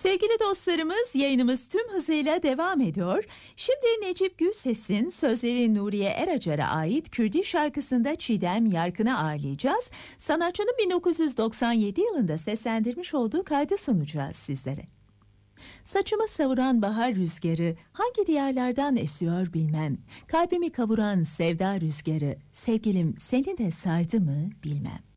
Sevgili dostlarımız, yayınımız tüm hızıyla devam ediyor. Şimdi Necip Gülses'in sözleri Nuriye Eracar'a ait Kürdi şarkısında Çiğdem Yarkın'ı ağırlayacağız. Sanatçının 1997 yılında seslendirmiş olduğu kaydı sunacağız sizlere. Saçımı savuran bahar rüzgarı hangi diyarlardan esiyor bilmem. Kalbimi kavuran sevda rüzgarı sevgilim seni de sardı mı bilmem.